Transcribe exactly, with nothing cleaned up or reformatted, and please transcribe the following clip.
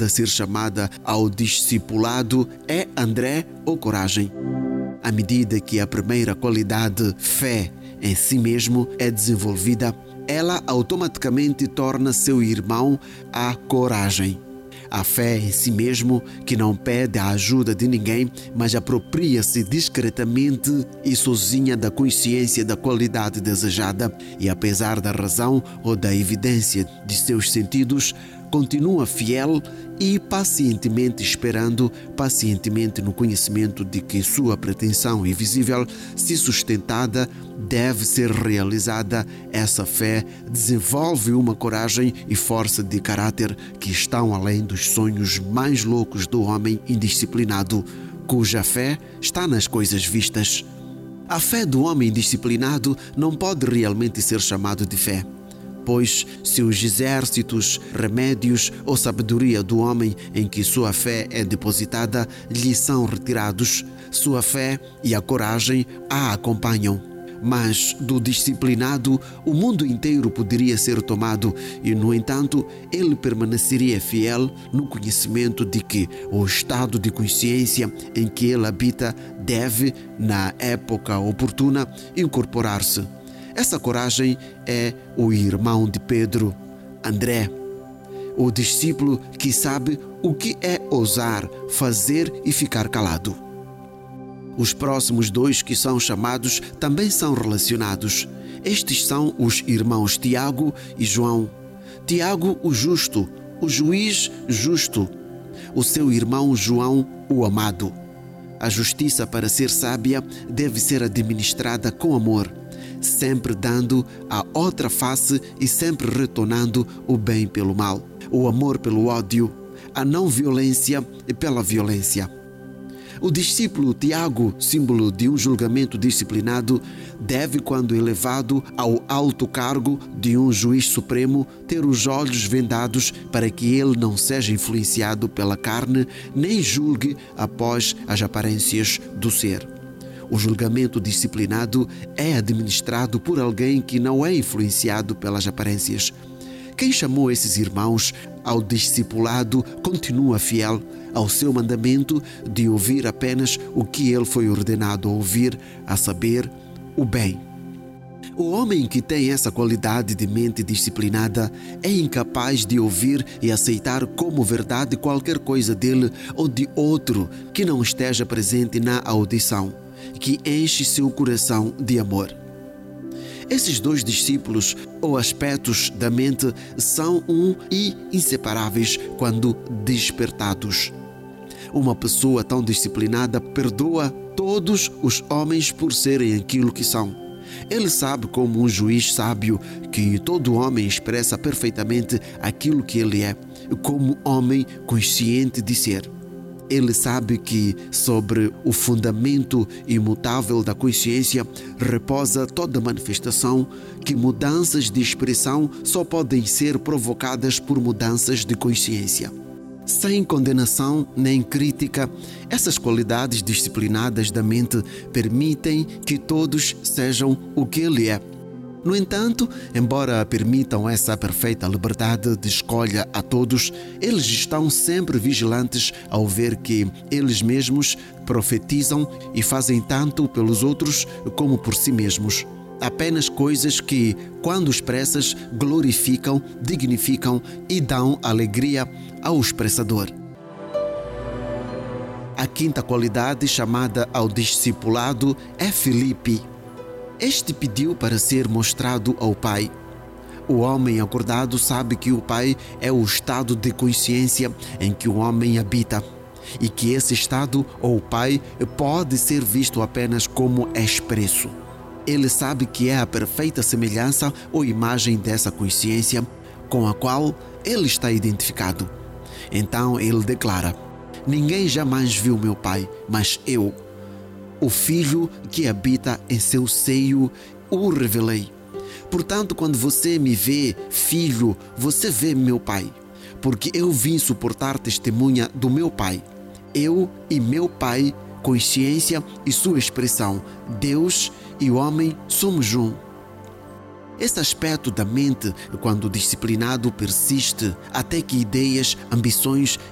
pode ser chamada ao discipulado é André ou coragem. À medida que a primeira qualidade, fé em si mesmo, é desenvolvida, ela automaticamente torna seu irmão a coragem. A fé em si mesmo, que não pede a ajuda de ninguém, mas apropria-se discretamente e sozinha da consciência da qualidade desejada e, apesar da razão ou da evidência de seus sentidos, continua fiel e pacientemente esperando, pacientemente no conhecimento de que sua pretensão invisível, se sustentada, deve ser realizada. Essa fé desenvolve uma coragem e força de caráter que estão além dos sonhos mais loucos do homem indisciplinado, cuja fé está nas coisas vistas. A fé do homem indisciplinado não pode realmente ser chamado de fé, pois se os exércitos, remédios ou sabedoria do homem em que sua fé é depositada lhe são retirados, sua fé e a coragem a acompanham. Mas do disciplinado o mundo inteiro poderia ser tomado e, no entanto, ele permaneceria fiel no conhecimento de que o estado de consciência em que ele habita deve, na época oportuna, incorporar-se. Essa coragem é o irmão de Pedro, André, o discípulo que sabe o que é ousar, fazer e ficar calado. Os próximos dois que são chamados também são relacionados. Estes são os irmãos Tiago e João. Tiago, o justo, o juiz justo. O seu irmão João, o amado. A justiça, para ser sábia, deve ser administrada com amor, sempre dando a outra face e sempre retornando o bem pelo mal, o amor pelo ódio, a não violência pela violência. O discípulo Tiago, símbolo de um julgamento disciplinado, deve, quando elevado ao alto cargo de um juiz supremo, ter os olhos vendados para que ele não seja influenciado pela carne, nem julgue após as aparências do ser. O julgamento disciplinado é administrado por alguém que não é influenciado pelas aparências. Quem chamou esses irmãos ao discipulado continua fiel ao seu mandamento de ouvir apenas o que ele foi ordenado a ouvir, a saber, o bem. O homem que tem essa qualidade de mente disciplinada é incapaz de ouvir e aceitar como verdade qualquer coisa dele ou de outro que não esteja presente na audição, que enche seu coração de amor. Esses dois discípulos ou aspectos da mente são um e inseparáveis quando despertados. Uma pessoa tão disciplinada perdoa todos os homens por serem aquilo que são. Ele sabe, como um juiz sábio, que todo homem expressa perfeitamente aquilo que ele é, como homem consciente de ser. Ele sabe que sobre o fundamento imutável da consciência reposa toda manifestação, que mudanças de expressão só podem ser provocadas por mudanças de consciência. Sem condenação nem crítica, essas qualidades disciplinadas da mente permitem que todos sejam o que ele é. No entanto, embora permitam essa perfeita liberdade de escolha a todos, eles estão sempre vigilantes ao ver que eles mesmos profetizam e fazem tanto pelos outros como por si mesmos. Apenas coisas que, quando expressas, glorificam, dignificam e dão alegria ao expressador. A quinta qualidade chamada ao discipulado é Filipe. Este pediu para ser mostrado ao Pai. O homem acordado sabe que o Pai é o estado de consciência em que o homem habita e que esse estado, ou Pai, pode ser visto apenas como expresso. Ele sabe que é a perfeita semelhança ou imagem dessa consciência com a qual ele está identificado. Então ele declara: ninguém jamais viu meu Pai, mas eu, o Filho que habita em seu seio, o revelei. Portanto, quando você me vê, filho, você vê meu Pai, porque eu vim suportar testemunha do meu Pai. Eu e meu Pai, consciência e sua expressão, Deus e o homem, somos um. Esse aspecto da mente, quando disciplinado, persiste até que ideias, ambições